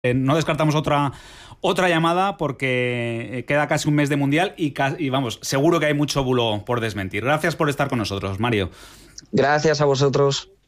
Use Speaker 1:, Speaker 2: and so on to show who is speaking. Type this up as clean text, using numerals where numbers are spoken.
Speaker 1: No descartamos otra llamada porque queda casi un mes de Mundial y vamos, seguro que hay mucho bulo por desmentir. Gracias por estar con nosotros, Mario.
Speaker 2: Gracias a vosotros.